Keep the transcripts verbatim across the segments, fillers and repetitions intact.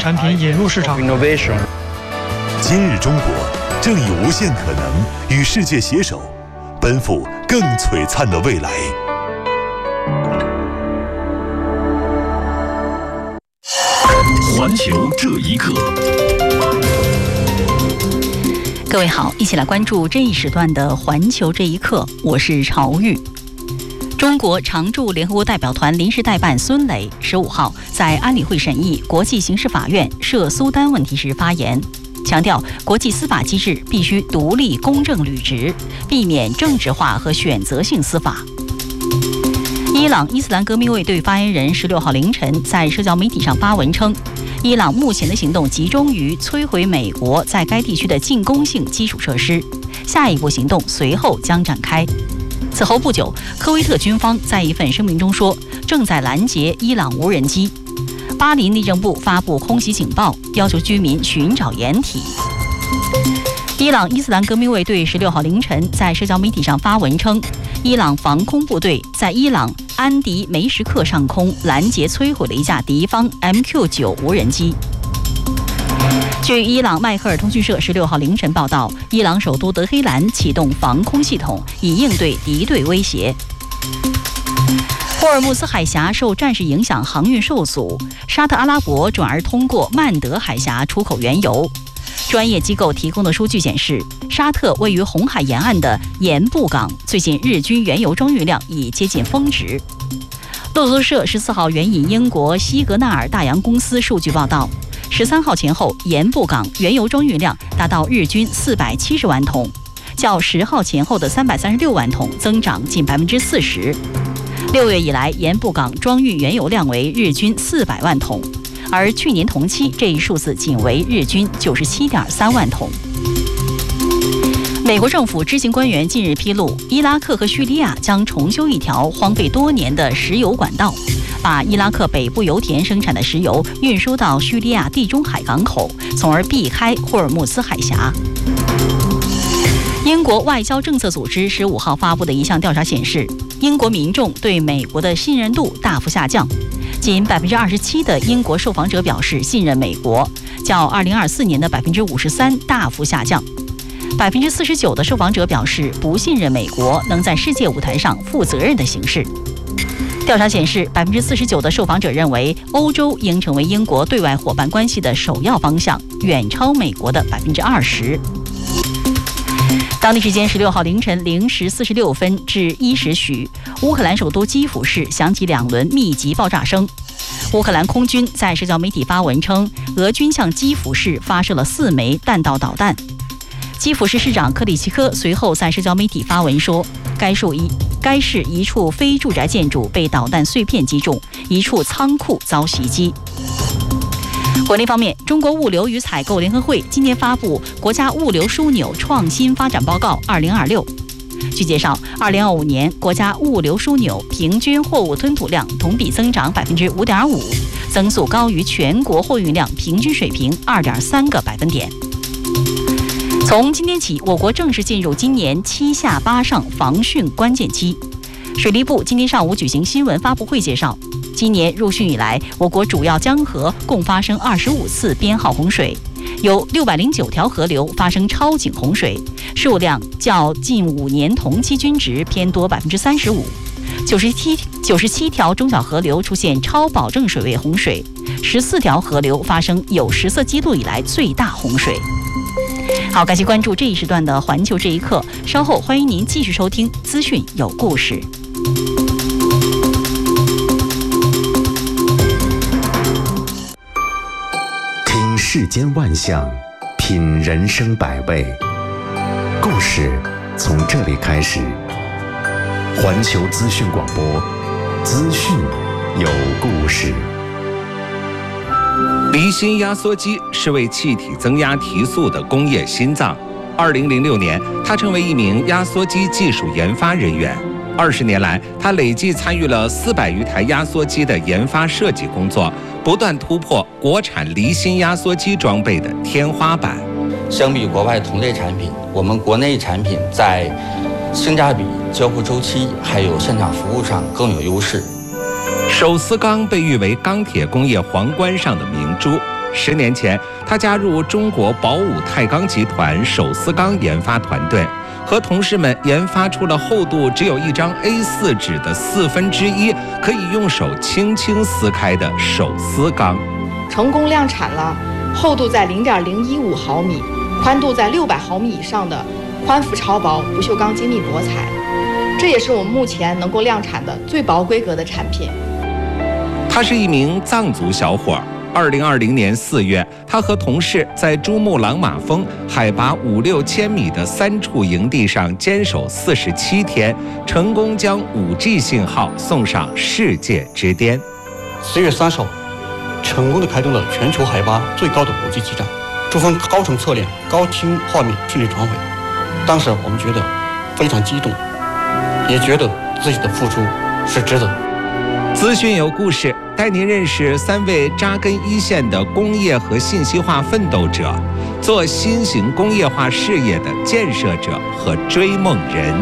产品引入市场。 今日中国正以无限可能与世界携手，奔赴更璀璨的未来。 环球这一刻， 各位好，一起来关注这一时段的环球这一刻，我是朝玉。中国常驻联合国代表团临时代办孙磊十五号在安理会审议国际刑事法院涉苏丹问题时发言，强调国际司法机制必须独立、公正、履职，避免政治化和选择性司法。伊朗伊斯兰革命卫队发言人十六号凌晨在社交媒体上发文称，伊朗目前的行动集中于摧毁美国在该地区的进攻性基础设施，下一步行动随后将展开。此后不久，科威特军方在一份声明中说，正在拦截伊朗无人机。巴林内政部发布空袭警报，要求居民寻找掩体。伊朗伊斯兰革命卫队十六号凌晨在社交媒体上发文称，伊朗防空部队在伊朗安迪梅什克上空拦截摧毁了一架敌方 M Q 九 无人机。据伊朗迈克尔通讯社十六号凌晨报道，伊朗首都德黑兰启动防空系统，以应对敌对威胁。霍尔木兹海峡受战事影响，航运受阻，沙特阿拉伯转而通过曼德海峡出口原油。专业机构提供的数据显示，沙特位于红海沿岸的盐布港最近日均原油装运量已接近峰值。路透社十四号援引英国西格纳尔大洋公司数据报道，十三号前后盐布港原油装运量达到日均四百七十万桶，较十号前后的三百三十六万桶增长近百分之四十。六月以来，盐布港装运原油量为日均四百万桶，而去年同期这一数字仅为日均九十七点三万桶。美国政府知情官员近日披露，伊拉克和叙利亚将重修一条荒废多年的石油管道，把伊拉克北部油田生产的石油运输到叙利亚地中海港口，从而避开霍尔木兹海峡。英国外交政策组织十五号发布的一项调查显示，英国民众对美国的信任度大幅下降，仅百分之二十七的英国受访者表示信任美国，较二零二四年的百分之五十三大幅下降。百分之四十九的受访者表示不信任美国能在世界舞台上负责任的行事。调查显示，百分之四十九的受访者认为欧洲应成为英国对外伙伴关系的首要方向，远超美国的百分之二十。当地时间十六号凌晨零时四十六分至一时许，乌克兰首都基辅市响起两轮密集爆炸声。乌克兰空军在社交媒体发文称，俄军向基辅市发射了四枚弹道导弹。基辅市市长克里奇科随后在社交媒体发文说，该市一该市一处非住宅建筑被导弹碎片击中，一处仓库遭袭击。国内方面，中国物流与采购联合会今年发布《国家物流枢纽创新发展报告二零二六》。据介绍，二零二五年国家物流枢纽平均货物吞吐量同比增长百分之五点五，增速高于全国货运量平均水平二点三个百分点。从今天起，我国正式进入今年七下八上防汛关键期。水利部今天上午举行新闻发布会介绍，今年入汛以来，我国主要江河共发生二十五次编号洪水，有六百零九条河流发生超警洪水，数量较近五年同期均值偏多百分之三十五。九十七九十七条中小河流出现超保证水位洪水，十四条河流发生有实测记录以来最大洪水。好，感谢关注这一时段的环球这一刻，稍后欢迎您继续收听资讯有故事。 听世间万象，品人生百味，故事从这里开始。环球资讯广播，资讯有故事。 离心压缩机是为气体增压提速的工业心脏。二零零六年，他成为一名压缩机技术研发人员。二十年来，他累计参与了四百余台压缩机的研发设计工作，不断突破国产离心压缩机装备的天花板。 相比国外同类产品，我们国内产品在性价比、交付周期还有现场服务上更有优势。 手撕钢被誉为钢铁工业皇冠上的明珠， 十年前，他加入中国宝武钛钢集团手撕钢研发团队，和同事们研发出了厚度只有一张 A 四 纸的四分之一，可以用手轻轻撕开的手撕钢。 成功量产了厚度在 零点零一五毫米、宽度在六百毫米以上的宽幅超薄不锈钢精密薄材，这也是我们目前能够量产的最薄规格的产品。 他是一名藏族小伙。二零二零年四月，他和同事在珠穆朗玛峰海拔五六千米的三处营地上坚守四十七天，成功将 五 G 信号送上世界之巅。 十月三十号，成功的开通了全球海拔最高的 五 G 基站，珠峰高层测量、高清画面顺利传回。当时我们觉得非常激动，也觉得自己的付出是值得。 资讯有故事，带您认识三位扎根一线的工业和信息化奋斗者，做新型工业化事业的建设者和追梦人。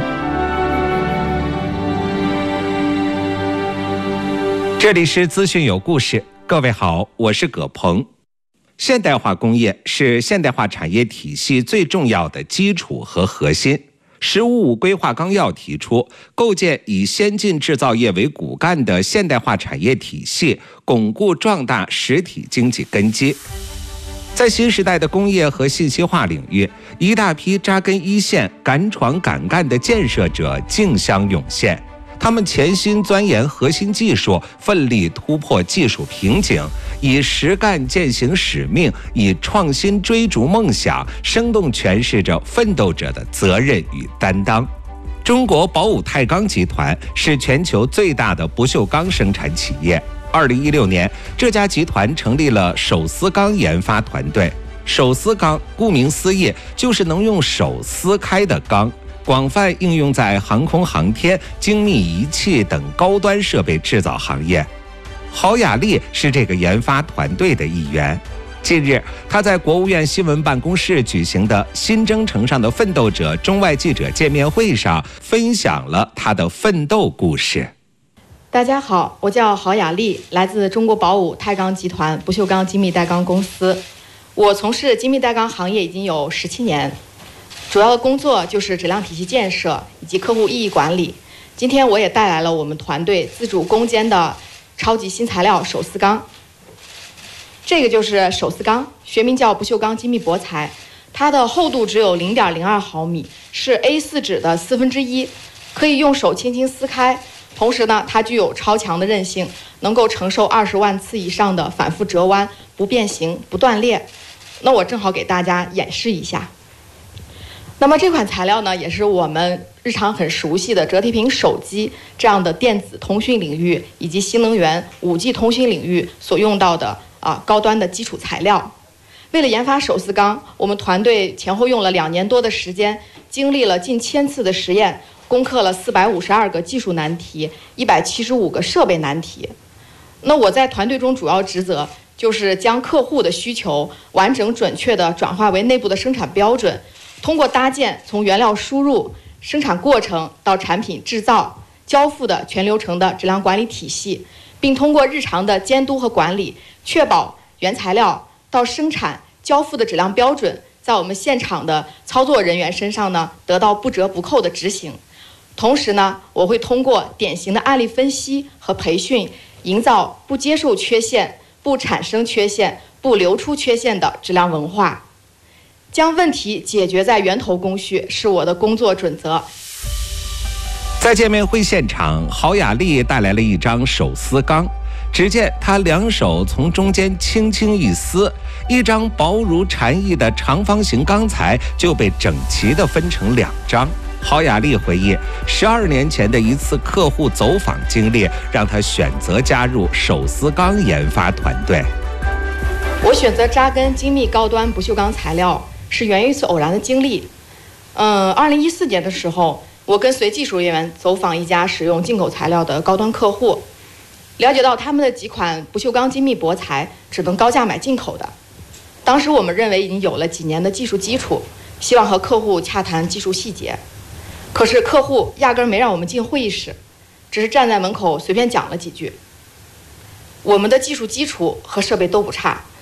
这里是资讯有故事，各位好，我是葛鹏。现代化工业是现代化产业体系最重要的基础和核心。十五五规划纲要提出，构建以先进制造业为骨干的现代化产业体系，巩固壮大实体经济根基。在新时代的工业和信息化领域，一大批扎根一线、敢闯敢干的建设者竞相涌现。他们潜心钻研核心技术，奋力突破技术瓶颈，以实干践行使命，以创新追逐梦想，生动诠释着奋斗者的责任与担当。中国宝武钛钢集团是全球最大的不锈钢生产企业。二零一六年，这家集团成立了手撕钢研发团队。手撕钢顾名思义，就是能用手撕开的钢。广泛应用在航空航天、精密仪器等高端设备制造行业。郝雅丽是这个研发团队的一员。近日，他在国务院新闻办公室举行的新征程上的奋斗者中外记者见面会上，分享了他的奋斗故事。 大家好，我叫郝雅丽，来自中国宝武钛钢集团不锈钢精密带钢公司。我从事精密带钢行业已经有十七年。主要的工作就是质量体系建设以及客户意义管理。今天我也带来了我们团队自主攻坚的超级新材料手撕钢。这个就是手撕钢，学名叫不锈钢精密薄材，它的厚度只有 零点零二毫米，是 A 四 纸的四分之一，可以用手轻轻撕开。同时呢，它具有超强的韧性，能够承受二十万次以上的反复折弯，不变形、不断裂。那我正好给大家演示一下。那么这款材料呢，也是我们日常很熟悉的折叠屏手机这样的电子通讯领域以及新能源 五 G 通讯领域所用到的啊高端的基础材料。为了研发手撕钢，我们团队前后用了两年多的时间，经历了近千次的实验，攻克了四百五十二个技术难题，一百七十五个设备难题。那我在团队中主要职责就是将客户的需求完整准确地转化为内部的生产标准。通过搭建从原料输入、生产过程到产品制造、交付的全流程的质量管理体系，并通过日常的监督和管理，确保原材料到生产交付的质量标准在我们现场的操作人员身上呢得到不折不扣的执行。同时呢，我会通过典型的案例分析和培训，营造不接受缺陷、不产生缺陷、不流出缺陷的质量文化。将问题解决在源头工序是我的工作准则。 在见面会现场，郝雅丽带来了一张手撕钢，只见她两手从中间轻轻一撕，一张薄如蝉翼的长方形钢材就被整齐地分成两张。郝雅丽回忆，十二年前的一次客户走访经历，让她选择加入手撕钢研发团队。 我选择扎根精密高端不锈钢材料，是源于一次偶然的经历。嗯，二零一四年的时候，我跟随技术人员走访一家使用进口材料的高端客户，了解到他们的几款不锈钢精密薄材只能高价买进口的。当时我们认为已经有了几年的技术基础，希望和客户洽谈技术细节。可是客户压根没让我们进会议室，只是站在门口随便讲了几句。我们的技术基础和设备都不差，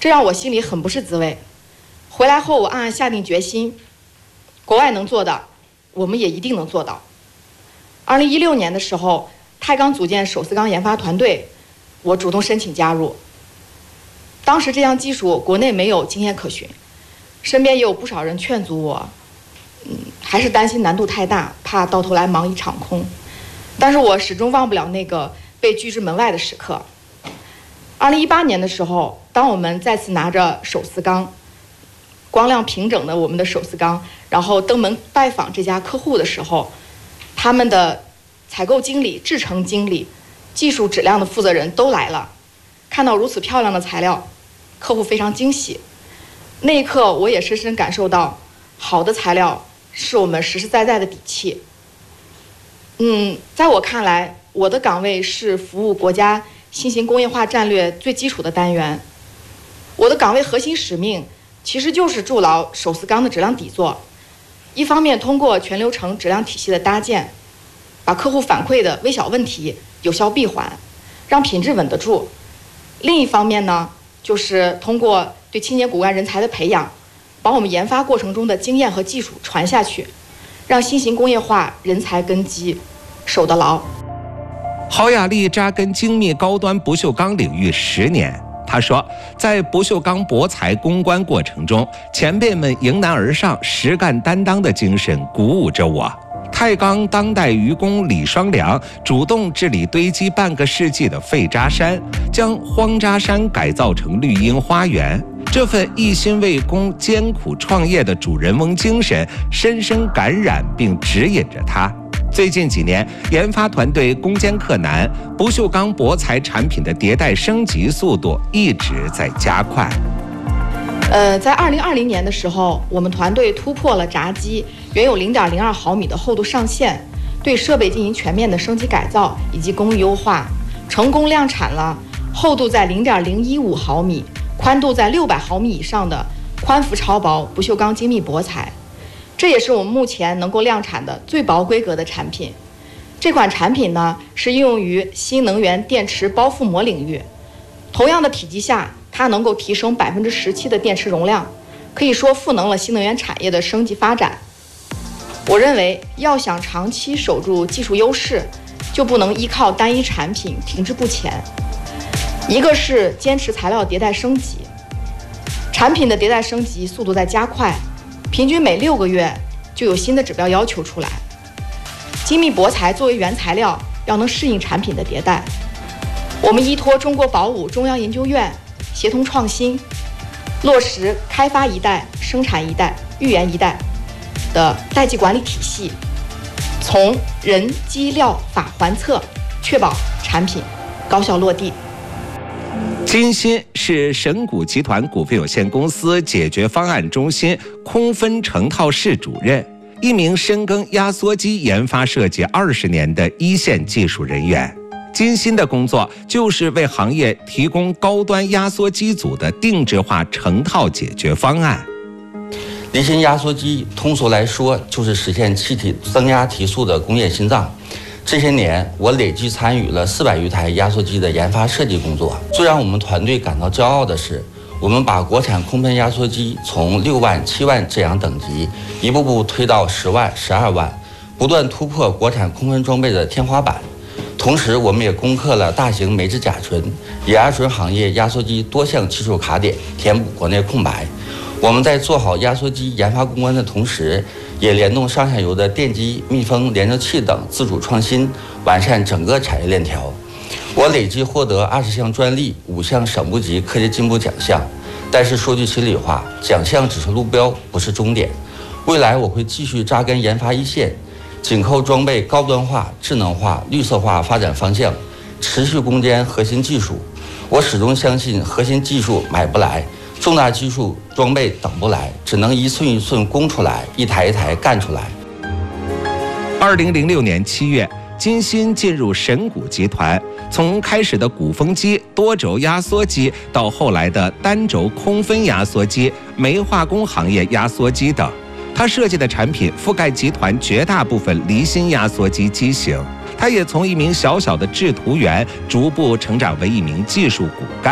这让我心里很不是滋味。回来后，我暗暗下定决心，国外能做的，我们也一定能做到。二零一六年的时候，太钢组建手撕钢研发团队，我主动申请加入。当时这项技术国内没有经验可循，身边也有不少人劝阻我，嗯，还是担心难度太大，怕到头来忙一场空。但是我始终忘不了那个被拒之门外的时刻。二零一八年的时候，当我们再次拿着手撕钢，光亮平整的我们的手撕钢，然后登门拜访这家客户的时候，他们的采购经理、制程经理、技术质量的负责人都来了。看到如此漂亮的材料，客户非常惊喜。那一刻，我也深深感受到，好的材料是我们实实在在的底气。嗯，在我看来，我的岗位是服务国家新型工业化战略最基础的单元。我的岗位核心使命其实就是筑牢手撕钢的质量底座。一方面，通过全流程质量体系的搭建，把客户反馈的微小问题有效闭环，让品质稳得住。另一方面呢，就是通过对青年骨干人才的培养，把我们研发过程中的经验和技术传下去，让新型工业化人才根基守得牢。 郝雅丽扎根精密高端不锈钢领域十年。她说，在不锈钢博材攻关过程中，前辈们迎难而上、实干担当的精神鼓舞着我。太钢当代愚公李双良主动治理堆积半个世纪的废渣山，将荒渣山改造成绿荫花园。这份一心为公、艰苦创业的主人翁精神，深深感染并指引着他。最近几年，研发团队攻坚克难，不锈钢博材产品的迭代升级速度一直在加快。 呃，在二零二零年的时候，我们团队突破了闸机原有零点零二毫米的厚度上限，对设备进行全面的升级改造以及工艺优化，成功量产了厚度在零点零一五毫米、宽度在六百毫米以上的宽幅超薄不锈钢精密博材。这也是我们目前能够量产的最薄规格的产品。这款产品呢，是应用于新能源电池包覆膜领域。同样的体积下，它能够提升百分之十七的电池容量，可以说赋能了新能源产业的升级发展。我认为，要想长期守住技术优势，就不能依靠单一产品停滞不前。一个是坚持材料迭代升级，产品的迭代升级速度在加快，平均每六个月就有新的指标要求出来。精密博材作为原材料，要能适应产品的迭代。我们依托中国宝武中央研究院协同创新，落实开发一代、生产一代、预研一代的代际管理体系，从人机料法环测，确保产品高效落地。 金鑫是神谷集团股份有限公司解决方案中心空分成套室主任，一名深耕压缩机研发设计二十年的一线技术人员。金鑫的工作就是为行业提供高端压缩机组的定制化成套解决方案。 离心压缩机通俗来说就是实现气体增压提速的工业心脏。这些年，我累计参与了四百余台压缩机的研发设计工作。最让我们团队感到骄傲的是，我们把国产空喷压缩机从六万、七万这样等级，一步步推到十万、十二万，不断突破国产空喷装备的天花板。同时，我们也攻克了大型美制甲醇、冶压醇行业压缩机多项技术卡点，填补国内空白。我们在做好压缩机研发攻关的同时，也联动上下游的电机、密封、连轴器等自主创新，完善整个产业链条。我累计获得二十项专利、五项省部级科技进步奖项。但是说句心里话，奖项只是路标，不是终点。未来我会继续扎根研发一线，紧扣装备高端化、智能化、绿色化发展方向，持续攻坚核心技术。我始终相信，核心技术买不来，重大技术装备等不来，只能一寸一寸攻出来，一台一台干出来。 二零零六年七月，金鑫进入神谷集团，从开始的鼓风机、多轴压缩机，到后来的单轴空分压缩机、煤化工行业压缩机等，他设计的产品覆盖集团绝大部分离心压缩机机型。他也从一名小小的制图员逐步成长为一名技术骨干。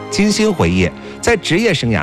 金星回忆，在职业生涯